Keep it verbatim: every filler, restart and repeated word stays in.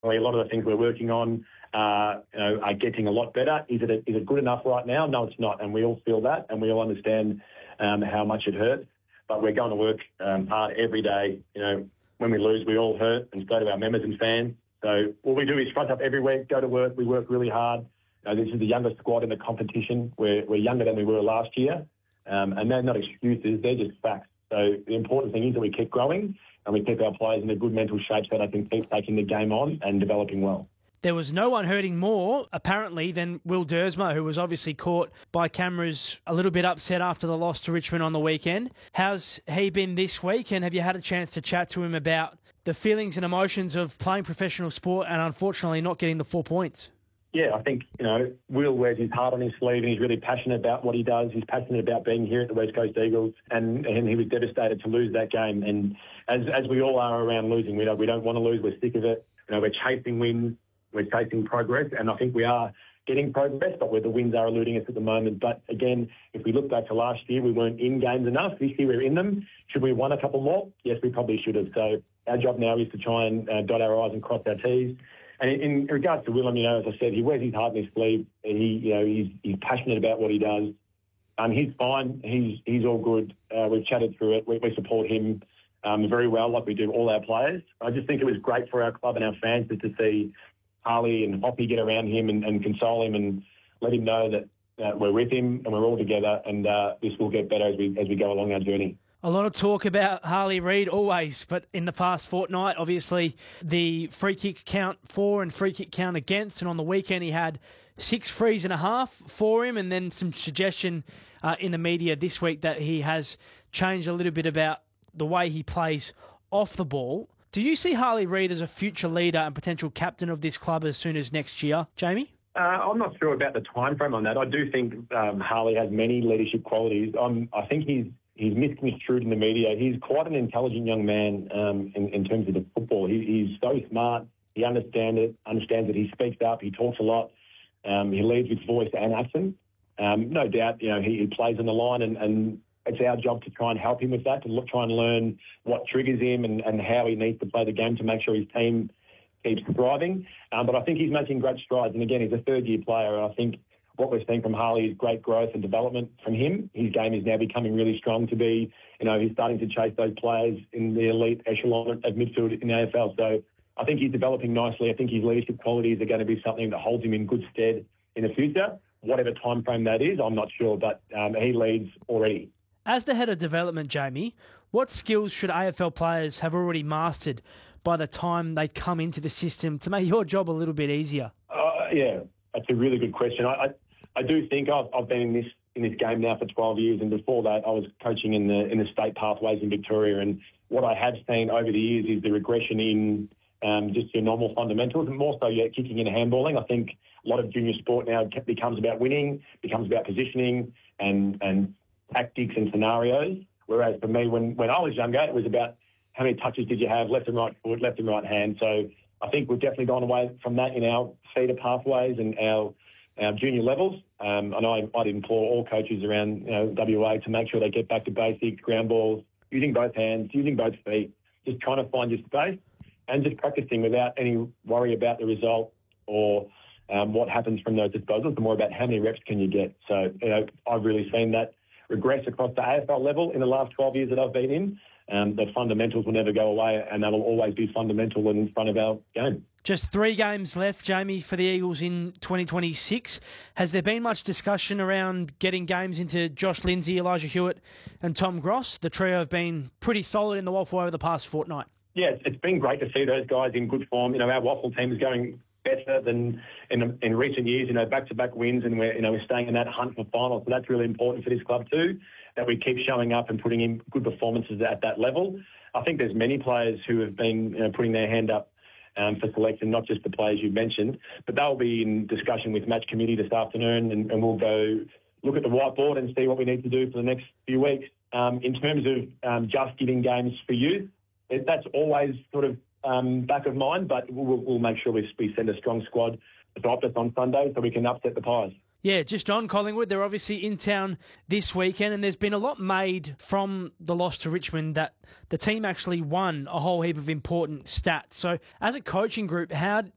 A lot of the things we're working on uh, you know, are getting a lot better. Is it, a, is it good enough right now? No, it's not. And we all feel that, and we all understand um, how much it hurts. But we're going to work um, hard every day. You know, when we lose, we all hurt, and so do our members and fans. So what we do is front up every week, go to work. We work really hard. You know, this is the youngest squad in the competition. We're, we're younger than we were last year. Um, and they're not excuses, they're just facts. So the important thing is that we keep growing and we keep our players in a good mental shape so they can keep taking the game on and developing well. There was no one hurting more, apparently, than Will Dersma, who was obviously caught by cameras a little bit upset after the loss to Richmond on the weekend. How's he been this week, and have you had a chance to chat to him about the feelings and emotions of playing professional sport and unfortunately not getting the four points? Yeah, I think, you know, Will wears his heart on his sleeve and he's really passionate about what he does. He's passionate about being here at the West Coast Eagles, and, and he was devastated to lose that game. And as as we all are around losing, we don't, we don't want to lose. We're sick of it. You know, we're chasing wins. We're chasing progress, and I think we are getting progress, but where the wins are eluding us at the moment. But again, if we look back to last year, we weren't in games enough. This year we're in them. Should we have won a couple more? Yes, we probably should have. So our job now is to try and uh, dot our I's and cross our T's. And in regards to Willem, you know, as I said, he wears his heart on his sleeve. He, you know, he's, he's passionate about what he does. Um, he's fine. He's he's all good. Uh, we've chatted through it. We, we support him um, very well, like we do all our players. I just think it was great for our club and our fans to, to see Harley and Hoppy get around him and, and console him and let him know that uh, we're with him and we're all together, and uh, this will get better as we as we go along our journey. A lot of talk about Harley Reid always, but in the past fortnight, obviously, the free kick count for and free kick count against, and on the weekend he had six frees and a half for him, and then some suggestion uh, in the media this week that he has changed a little bit about the way he plays off the ball. Do you see Harley Reid as a future leader and potential captain of this club as soon as next year, Jamie? Uh, I'm not sure about the time frame on that. I do think um, Harley has many leadership qualities. Um, I think he's He's misconstrued in the media. He's quite an intelligent young man um, in, in terms of the football. He, he's so smart. He understands it, understands it. He speaks up. He talks a lot. Um, he leads with voice and action. Um, no doubt, you know, he, he plays on the line, and, and it's our job to try and help him with that, to look, try and learn what triggers him and, and how he needs to play the game to make sure his team keeps thriving. Um, but I think he's making great strides. And again, he's a third-year player, and I think what we're seeing from Harley is great growth and development from him. His game is now becoming really strong to be, you know, he's starting to chase those players in the elite echelon of midfield in the A F L. So I think he's developing nicely. I think his leadership qualities are going to be something that holds him in good stead in the future. Whatever time frame that is, I'm not sure, but um, he leads already. As the head of development, Jamie, what skills should A F L players have already mastered by the time they come into the system to make your job a little bit easier? Uh, yeah, that's a really good question. I, I I do think I've, I've been in this in this game now for twelve years, and before that I was coaching in the in the state pathways in Victoria, and what I have seen over the years is the regression in um, just your normal fundamentals, and more so yeah, kicking and handballing. I think a lot of junior sport now becomes about winning, becomes about positioning and, and tactics and scenarios, whereas for me when, when I was younger it was about how many touches did you have, left and right foot, left and right hand. So I think we've definitely gone away from that in our feeder pathways and our Our junior levels, um, and I, I'd implore all coaches around you know, W A to make sure they get back to basics, ground balls, using both hands, using both feet, just trying to find your space and just practicing without any worry about the result or um, what happens from those disposals, but more about how many reps can you get. So you know, I've really seen that regress across the A F L level in the last twelve years that I've been in. Um, the fundamentals will never go away, and they will always be fundamental in front of our game. Just three games left, Jamie, for the Eagles in twenty twenty-six. Has there been much discussion around getting games into Josh Lindsay, Elijah Hewitt and Tom Gross? The trio have been pretty solid in the waffle over the past fortnight. Yeah, it's been great to see those guys in good form. You know, our waffle team is going better than in in recent years, you know, back-to-back wins, and we're, you know, we're staying in that hunt for finals. So that's really important for this club too, that we keep showing up and putting in good performances at that level. I think there's many players who have been you know, putting their hand up um, for selection, not just the players you mentioned, but they'll be in discussion with match committee this afternoon, and, and we'll go look at the whiteboard and see what we need to do for the next few weeks. Um, in terms of um, just giving games for youth, it, that's always sort of um, back of mind, but we'll, we'll make sure we, we send a strong squad to Optus on Sunday so we can upset the Pies. Yeah, just on Collingwood. They're obviously in town this weekend, and there's been a lot made from the loss to Richmond that the team actually won a whole heap of important stats. So as a coaching group, how